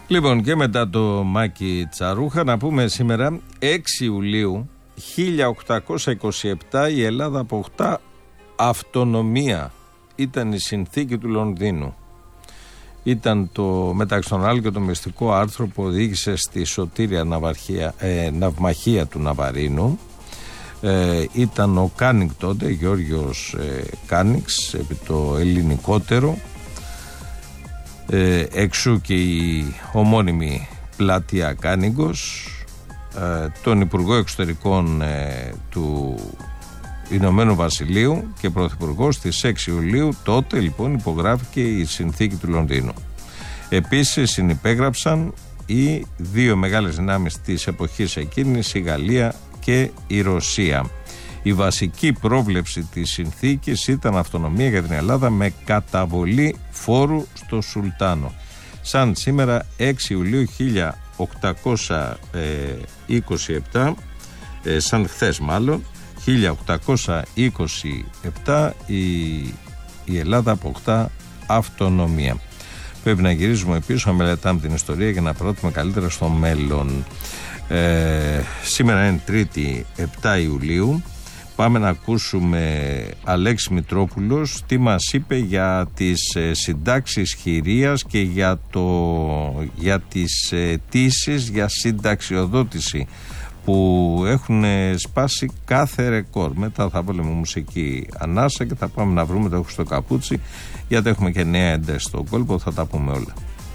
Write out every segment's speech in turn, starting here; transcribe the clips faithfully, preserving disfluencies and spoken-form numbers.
Λοιπόν, και μετά το Μάκη Τσαρούχα, να πούμε σήμερα έξι Ιουλίου χίλια οκτακόσια είκοσι επτά η Ελλάδα αποκτά αυτονομία. Ήταν η συνθήκη του Λονδίνου. Ήταν το, μεταξύ των άλλων, και το μυστικό άρθρο που οδήγησε στη σωτήρια ναυαρχία, ε, ναυμαχία του Ναβαρίνου. Ε, ήταν ο Κάνιγκ τότε, Γιώργος ε, Κάνιγκς, επί το ελληνικότερο. Ε, εξού και η ομώνυμη πλατεία Κάνιγκος. Ε, τον Υπουργό Εξωτερικών ε, του Ηνωμένου Βασιλείου και Πρωθυπουργό στις έξι Ιουλίου, τότε λοιπόν υπογράφηκε η συνθήκη του Λονδίνου. Επίσης συνυπέγραψαν οι δύο μεγάλες δυνάμεις της εποχής εκείνης, η Γαλλία και η Ρωσία. Η βασική πρόβλεψη της συνθήκης ήταν αυτονομία για την Ελλάδα με καταβολή φόρου στο Σουλτάνο. Σαν σήμερα έξι Ιουλίου χίλια οκτακόσια είκοσι επτά, ε, σαν χθες μάλλον, χίλια οκτακόσια είκοσι επτά η, η Ελλάδα αποκτά αυτονομία. Πρέπει να γυρίζουμε πίσω, να μελετάμε την ιστορία για να πρότουμε καλύτερα στο μέλλον. Ε, σήμερα είναι Τρίτη επτά Ιουλίου. Πάμε να ακούσουμε Αλέξη Μητρόπουλος τι μας είπε για τις ε, συντάξεις χειρίας και για, το, για τις αιτήσεις για συνταξιοδότηση που έχουν σπάσει κάθε ρεκόρ. Μετά θα βάλουμε μουσική ανάσα και θα πάμε να βρούμε το έχω στο καπούτσι, γιατί έχουμε και νέα έντες στον κόλπο, θα τα πούμε όλα.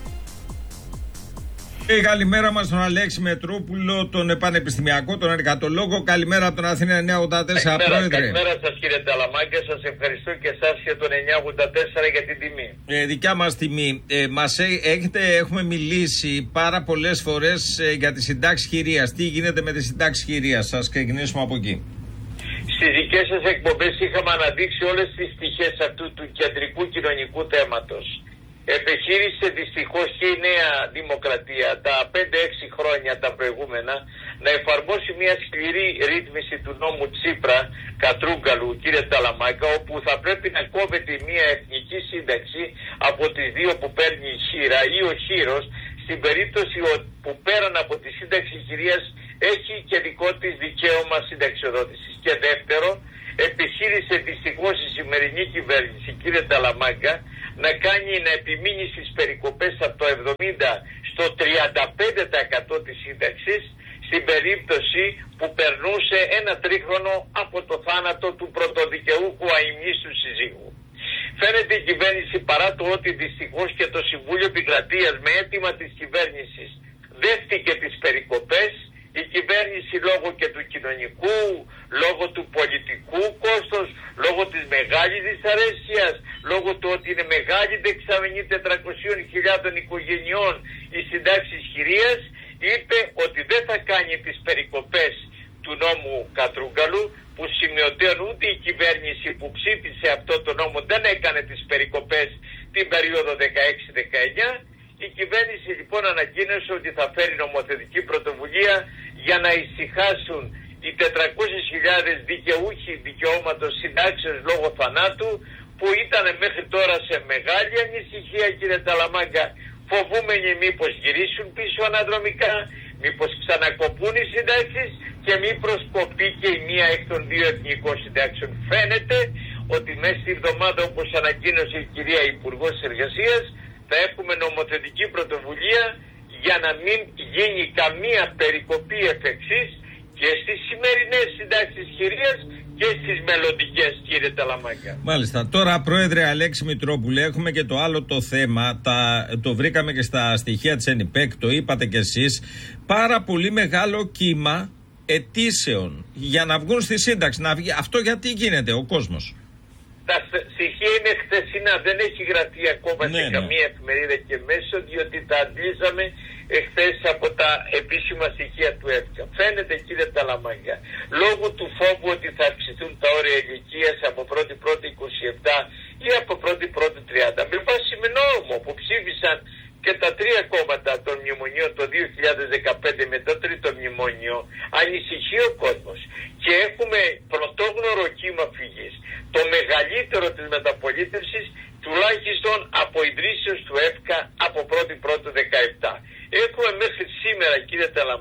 Η καλημέρα μας στον Αλέξη Μετρόπουλο, τον πανεπιστημιακό, τον εργατολόγο. Καλημέρα από τον Αθήνα εννιακόσια ογδόντα τέσσερα, καλημέρα, πρόεδρε. Καλημέρα σας κύριε Ταλαμάκια, σας ευχαριστώ και εσάς για τον εννιακόσια ογδόντα τέσσερα για την τιμή. Ε, δικιά μας τιμή. Ε, μας έχετε, έχουμε μιλήσει πάρα πολλές φορές ε, για τη συντάξη χειρίας. Τι γίνεται με τη συντάξη χειρίας, σας ξεκινήσουμε από εκεί. Στις δικές σας εκπομπές είχαμε αναδείξει όλες τις πτυχές αυτού του κεντρικού κοινωνικού θέματος. Επιχείρησε δυστυχώς και η Νέα Δημοκρατία τα πέντε έξι χρόνια τα προηγούμενα να εφαρμόσει μια σκληρή ρύθμιση του νόμου Τσίπρα Κατρούγκαλου, κύριε Ταλαμάκα, όπου θα πρέπει να κόβεται μια εθνική σύνταξη από τις δύο που παίρνει η χείρα ή ο χείρος, στην περίπτωση που πέραν από τη σύνταξη χειρίας έχει και δικό της δικαίωμα συνταξιοδότησης. Και δεύτερο, επιχείρησε δυστυχώς η σημερινή κυβέρνηση, κύριε Ταλαμάγκα, να κάνει να επιμείνει στις περικοπές από το εβδομήντα στο τριάντα πέντε τοις εκατό της σύνταξης στην περίπτωση που περνούσε ένα τρίχρονο από το θάνατο του πρωτοδικαιούχου αημνίστου συζύγου. Φαίνεται η κυβέρνηση, παρά το ότι δυστυχώς και το Συμβούλιο Επικρατείας με αίτημα της κυβέρνησης δέχτηκε τις περικοπές, η κυβέρνηση λόγω και του κοινωνικού, λόγω του πολιτικού κόστος, λόγω της μεγάλης δυσαρέσκειας, λόγω του ότι είναι μεγάλη δεξαμενή τετρακόσιες χιλιάδες οικογενειών οι συντάξεις χειρίας, είπε ότι δεν θα κάνει τις περικοπές του νόμου Κατρούγκαλου, που σημειωτέων ούτε η κυβέρνηση που ψήφισε αυτό το νόμο δεν έκανε τις περικοπές την περίοδο δεκαέξι δεκαεννιά. Η κυβέρνηση λοιπόν ανακοίνωσε ότι θα φέρει νομοθετική πρωτοβουλία για να ησυχάσουν οι τετρακόσιες χιλιάδες δικαιούχοι δικαιώματος συντάξεως λόγω θανάτου, που ήταν μέχρι τώρα σε μεγάλη ανησυχία, κύριε Ταλαμάγκα, φοβούμενοι μήπως γυρίσουν πίσω αναδρομικά, μήπως ξανακοπούν οι συντάξεις και μήπως κοπεί και η μία εκ των δύο εθνικών συντάξεων. Φαίνεται ότι μέσα στη εβδομάδα, όπως ανακοίνωσε η κυρία Υπουργός Εργασίας, θα έχουμε νομοθετική πρωτοβουλία για να μην γίνει καμία περικοπή εφ' εξής και στις σημερινές συντάξεις χειρίας και στις μελλοντικές, κύριε Ταλαμάκια. Μάλιστα. Τώρα, πρόεδρε Αλέξη Μητρόπουλε, έχουμε και το άλλο το θέμα. Τα, το βρήκαμε και στα στοιχεία της ΕΝΙΠΕΚ, το είπατε κι εσείς. Πάρα πολύ μεγάλο κύμα αιτήσεων για να βγουν στη σύνταξη. Να βγει. Αυτό γιατί γίνεται ο κόσμος? Τα στοιχεία είναι χθεσινά, δεν έχει γραφτεί ακόμα ναι, σε ναι. καμία εφημερίδα και μέσο, διότι τα αντλήσαμε εχθές από τα επίσημα στοιχεία του ΕΦΚΑ. Φαίνεται, κύριε Ταλαμάγια, λόγω του φόβου ότι θα αυξηθούν τα όρια ηλικίας από πρώτη πρώτη είκοσι επτά ή από πρώτη πρώτη τριάντα, με βάση με νόμο που ψήφισαν και τα τρία κόμματα των μνημονίων το δύο χιλιάδες δεκαπέντε με το τρίτο μνημόνιο, ανησυχεί ο κόσμος και έχουμε πρωτόγνωρο κύμα φυγής, το μεγαλύτερο της μεταπολίτευσης τουλάχιστον από ιδρύσεως του ΕΦΚΑ από πρώτη πρώτη δεκαεπτά.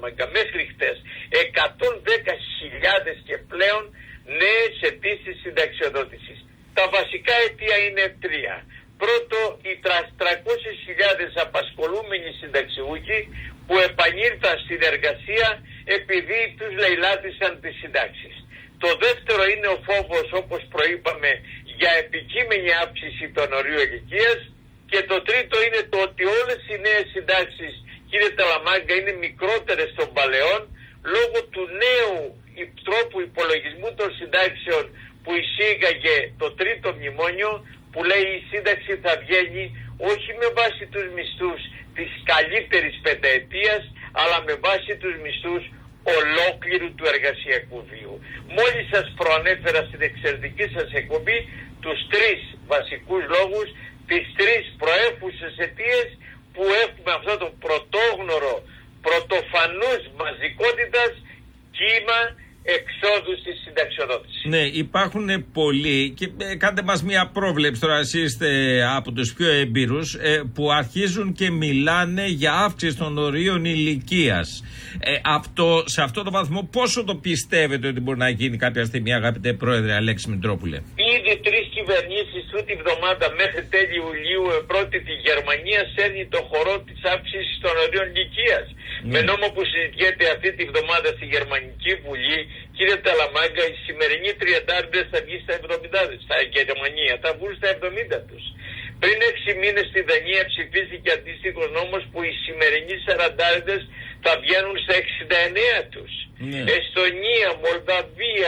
Ταλαμάγκα, μέχρι χτες εκατόν δέκα χιλιάδες και πλέον νέες αιτήσεις συνταξιοδότησης. Τα βασικά αιτία είναι τρία. Πρώτο, οι τριακόσιες χιλιάδες απασχολούμενοι συνταξιούχοι που επανήλθαν στην εργασία επειδή τους λαιλάτισαν τις συντάξεις. Το δεύτερο είναι ο φόβος, όπως προείπαμε, για επικείμενη αύξηση των ορίων ηλικίας. Και το τρίτο είναι το ότι όλες οι νέες συντάξεις, κύριε Ταλαμάγκα, είναι μικρότερες των παλαιών λόγω του νέου τρόπου υπολογισμού των συντάξεων που εισήγαγε το τρίτο μνημόνιο, που λέει η σύνταξη θα βγαίνει όχι με βάση τους μισθούς της καλύτερης πενταετίας, αλλά με βάση τους μισθούς ολόκληρου του εργασιακού βίου. Μόλις σας προανέφερα στην εξαιρετική σας εκπομπή τους τρεις βασικούς λόγους, τις τρεις προέφουσες αιτίες που έχουμε αυτό το πρωτόγνωρο, πρωτοφανούς μαζικότητας κύμα εξόδου στη συνταξιοδότηση. Ναι, υπάρχουν πολλοί και ε, κάντε μας μια πρόβλεψη τώρα, εσείς είστε από τους πιο έμπειρους, ε, που αρχίζουν και μιλάνε για αύξηση των ορίων ηλικίας. Ε, αυτό, σε αυτό το βαθμό πόσο το πιστεύετε ότι μπορεί να γίνει κάποια στιγμή, αγαπητέ Πρόεδρε Αλέξη Μητρόπουλε? Ήδη τρεις κυβερνήσεις τούτη βδομάδα μέχρι τέλη Ιουλίου, πρώτη τη Γερμανία σέρνει το χορό της αύξησης των ορίων ηλικίας. Ναι. Με νόμο που συζητιέται αυτή τη βδομάδα στη Γερμανική Βουλή, κύριε Ταλαμάγκα, οι σημερινοί τριαντάριδες θα βγει στα εβδομήντα, στα Γερμανία, θα βγουν στα εβδομήντα τους. Πριν έξι μήνες στη Δανία ψηφίστηκε αντίστοιχος νόμος που οι σημερινοί σαραντάριδες θα βγαίνουν στα εξήντα εννέα τους. Yeah. Εστονία, Μολδαβία,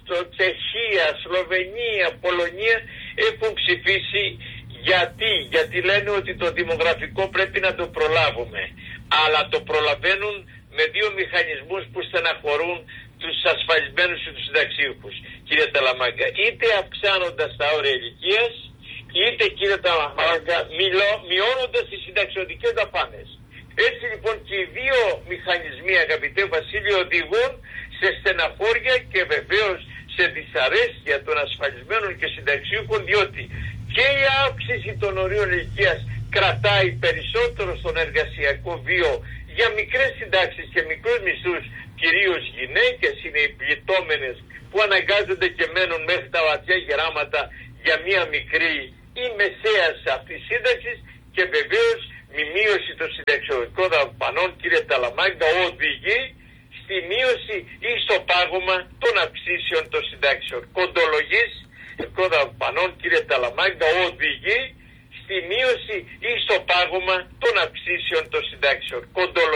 Τσεχία, Σλοβενία, Πολωνία έχουν ψηφίσει. Γιατί, γιατί λένε ότι το δημογραφικό πρέπει να το προλάβουμε. Αλλά το προλαβαίνουν με δύο μηχανισμούς που στεναχωρούν τους ασφαλισμένους και τους συνταξίουχους, κύριε Ταλαμάγκα. Είτε αυξάνοντας τα όρια ηλικίας, είτε, κύριε Ταλαμάγκα, μειώνοντας τις συνταξιωτικές δαπάνες. Έτσι λοιπόν και οι δύο μηχανισμοί, αγαπητέ Βασίλειο, οδηγούν σε στεναχώρια και βεβαίως σε δυσαρέσκεια των ασφαλισμένων και συνταξιούχων, διότι και η αύξηση των ορίων ηλικίας κρατάει περισσότερο στον εργασιακό βίο για μικρές συντάξεις και μικρούς μισθούς, κυρίως γυναίκες είναι οι πληττόμενες που αναγκάζονται και μένουν μέχρι τα βαθιά γεράματα για μία μικρή ή μεσαία αυτή σύνταξη, και βεβαίως η μείωση των συνταξιωτικών δαπανών, κύριε Ταλαμάγκα, οδηγεί στη μείωση ή στο πάγωμα των αυξήσεων των συντάξεων. Κοντολογής των δαπανών, κύριε Ταλαμάγκα, οδηγεί στη μείωση ή στο πάγωμα των αυξήσεων των συντάξεων.